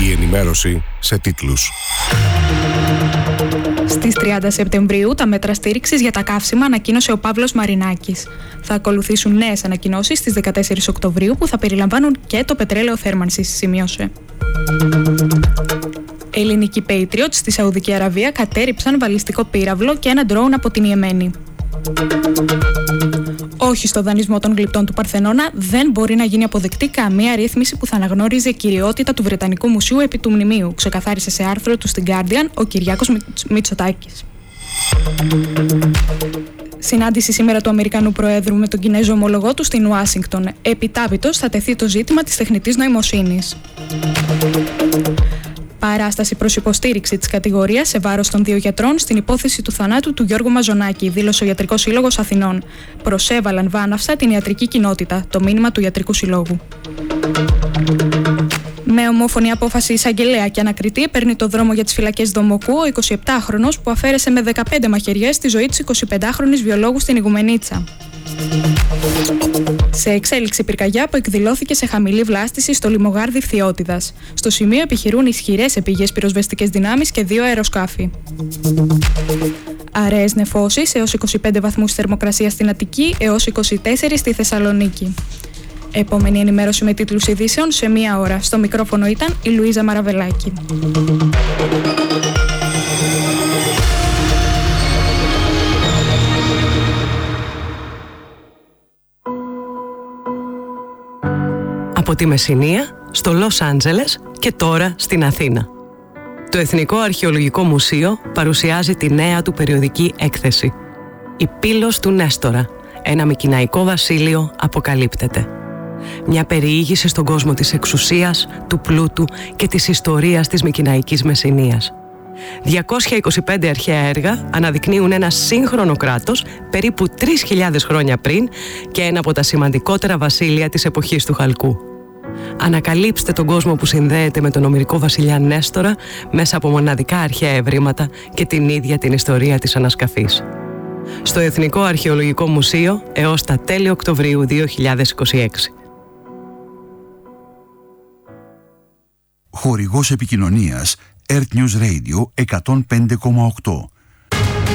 Η ενημέρωση σε τίτλους. Στις 30 Σεπτεμβρίου τα μέτρα στήριξης για τα καύσιμα ανακοίνωσε ο Παύλος Μαρινάκης. Θα ακολουθήσουν νέες ανακοινώσεις στις 14 Οκτωβρίου που θα περιλαμβάνουν και το πετρέλαιο θέρμανσης, σημείωσε. Ελληνικοί Patriots στη Σαουδική Αραβία κατέρριψαν βαλιστικό πύραυλο και ένα ντρόουν από την Ιεμένη. Όχι στο δανεισμό των γλυπτών του Παρθενώνα, δεν μπορεί να γίνει αποδεκτή καμία ρύθμιση που θα αναγνώριζε κυριότητα του Βρετανικού Μουσείου επί του μνημείου, ξεκαθάρισε σε άρθρο του στην Guardian ο Κυριάκος Μητσοτάκης. Συνάντηση σήμερα του Αμερικανού Προέδρου με τον Κινέζο ομολογό του στην Ουάσιγκτον. Επιτάπητος θα τεθεί το ζήτημα της τεχνητής νοημοσύνης. Παράσταση προς υποστήριξη της κατηγορίας σε βάρος των 2 γιατρών στην υπόθεση του θανάτου του Γιώργου Μαζονάκη, δήλωσε ο Ιατρικός Σύλλογος Αθηνών. Προσέβαλαν βάναυσα την ιατρική κοινότητα, το μήνυμα του Ιατρικού Συλλόγου. Με ομόφωνη απόφαση εισαγγελέα και ανακριτή παίρνει το δρόμο για τις φυλακές Δομοκού ο 27χρονος που αφαίρεσε με 15 μαχαιριές τη ζωή της 25χρονης βιολόγου στην Ιγουμενίτσα. Σε εξέλιξη πυρκαγιά που εκδηλώθηκε σε χαμηλή βλάστηση στο λιμογάρδι Φθιώτιδας. Στο σημείο επιχειρούν ισχυρές επίγειες πυροσβεστικές δυνάμεις και 2 αεροσκάφη. Αραιές νεφώσεις έως 25 βαθμούς θερμοκρασία στην Αττική έως 24 στη Θεσσαλονίκη. Επόμενη ενημέρωση με τίτλους ειδήσεων σε 1 ώρα. Στο μικρόφωνο ήταν η Λουίζα Μαραβελάκη. Από τη Μεσσηνία στο Λος Άντζελες και τώρα στην Αθήνα. Το Εθνικό Αρχαιολογικό Μουσείο παρουσιάζει τη νέα του περιοδική έκθεση. «Η Πύλος του Νέστορα. Ένα μικηναϊκό βασίλειο αποκαλύπτεται». Μια περιήγηση στον κόσμο της εξουσίας, του πλούτου και της ιστορίας της μικηναϊκής Μεσσηνίας. 225 αρχαία έργα αναδεικνύουν ένα σύγχρονο κράτος περίπου 3.000 χρόνια πριν και ένα από τα σημαντικότερα βασίλεια της εποχής του Χαλκού. Ανακαλύψτε τον κόσμο που συνδέεται με τον ομηρικό βασιλιά Νέστορα μέσα από μοναδικά αρχαία ευρήματα και την ίδια την ιστορία της ανασκαφής. Στο Εθνικό Αρχαιολογικό Μουσείο έως τα τέλη Οκτωβρίου 2026. Χορηγός επικοινωνίας Earth News Radio 105,8.